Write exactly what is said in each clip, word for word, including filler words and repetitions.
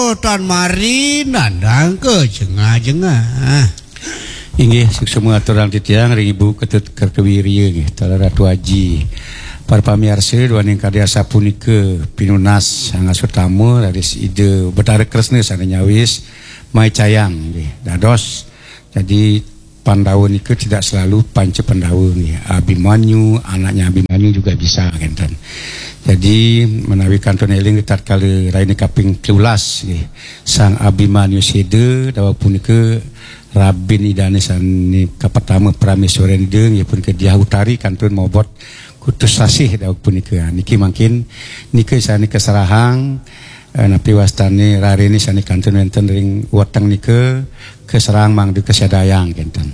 Tan mari nandang ke jengah-jengah. Inggih semua aturan titiang ring ibu ketut kerkewirieu nggih tara Ratu Haji. Para pamirsa duaning karya sapunika pinunas sangat utama dari ide Betara Kresna sananya wis mai cayang nggih. Dados jadi Pandawa niku tidak selalu panca Pandawa nggih. Abimanyu, anaknya Abimanyu juga bisa kan. Jadi menawi kantun eling tatkala raine kaping tujuh nggih. Sang Abimanyu Seda dawa punika Rabin idane sani kapatama Prameswaren deung ya pun ke Diah Utari kantun mobot kutus sasih dawa punika. Niki mungkin niki sani kesarahang napi wastane rarene sani kantun wonten ring weteng nika keserang mangdu kesadayang kenten.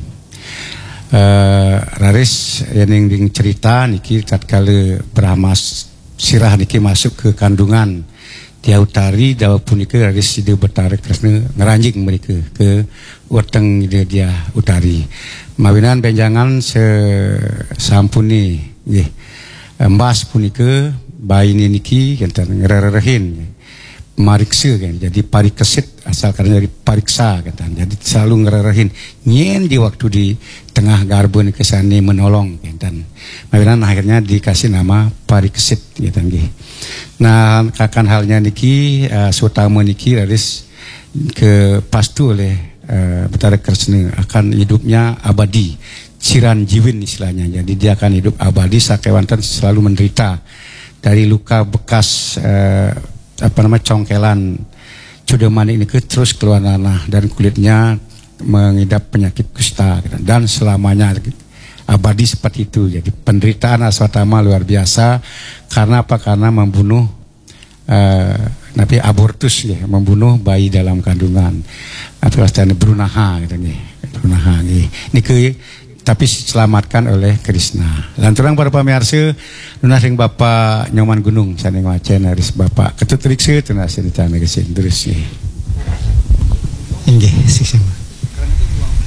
Uh, raris yang ring cerita niki tatkala Brahmas sirah niki masuk ke kandungan Diah Utari dawa punika raris ide Betara Kresna ngeranjing mereka ke weteng ide Diah Utari. Mawinan benjangan se sampuni nggih. Mbas punika bayi niki kenten ngererehin mariksa kan. Jadi parikesit asal karena dari pariksa kenten. Jadi selalu ngererehin nyen di waktu di tengah garbo niki sani menolong kenten. Mawinan akhirnya dikasih nama parikesit kenten nggih. Nah, akan halnya niki uh, sutama niki raris ke pastu oleh uh, Betara Kresna akan hidupnya abadi, ciran jiwin istilahnya. Jadi dia akan hidup abadi sakewanten selalu menderita dari luka bekas uh, apa nama congkelan cudemani ini ke terus keluar nanah dan kulitnya mengidap penyakit kusta dan selamanya abadi seperti itu. Jadi penderitaan Aswatama luar biasa karena apa? Karena membunuh uh, nabi abortus ya, membunuh bayi dalam kandungan atau istilahnya berunaha gitu nih, berunaha nih. Niki tapi diselamatkan oleh Krishna. Lanturang para pamirsa nunas ring Bapak Nyoman Gunung saning wacen haris Bapak Ketut Riksa tunas cerita megesin terus nggih. Nggih, sik